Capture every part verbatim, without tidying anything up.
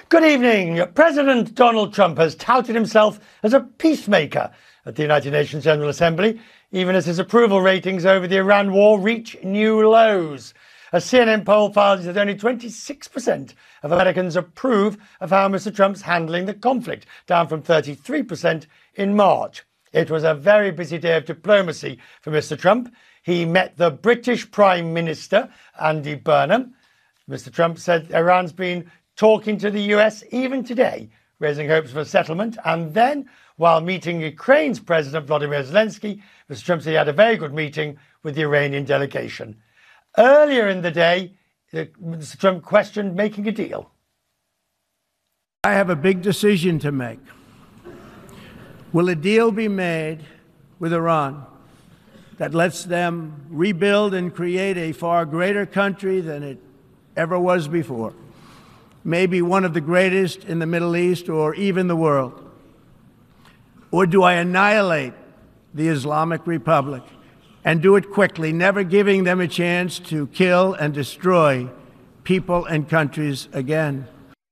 Good evening. President Donald Trump has touted himself as a peacemaker at the United Nations General Assembly, even as his approval ratings over the Iran war reach new lows. A C N N poll finds that only twenty-six percent of Americans approve of how Mister Trump's handling the conflict, down from thirty-three percent in March. It was a very busy day of diplomacy for Mister Trump. He met the British Prime Minister, Andy Burnham. Mister Trump said Iran's been talking to the U S even today, raising hopes for a settlement. And then, while meeting Ukraine's President Volodymyr Zelensky, Mister Trump said he had a very good meeting with the Iranian delegation. Earlier in the day, Mister Trump questioned making a deal. I have a big decision to make. Will a deal be made with Iran that lets them rebuild and create a far greater country than it ever was before? Maybe one of the greatest in the Middle East or even the world? Or do I annihilate the Islamic Republic and do it quickly, never giving them a chance to kill and destroy people and countries again?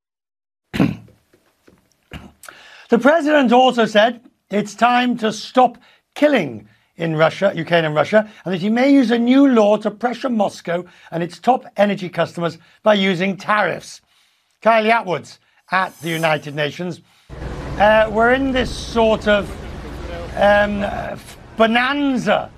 The president also said it's time to stop killing in Russia, Ukraine and Russia, and that he may use a new law to pressure Moscow and its top energy customers by using tariffs. Kylie Atwoods at the United Nations. Uh, we're in this sort of um, bonanza